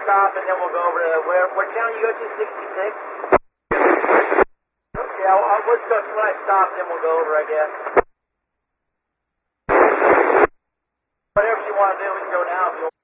stop, and then we'll go over to where town you go to, 66? Yeah, let's go when I stop, then we'll go over, I guess. Whatever you want to do, we can go now if you want.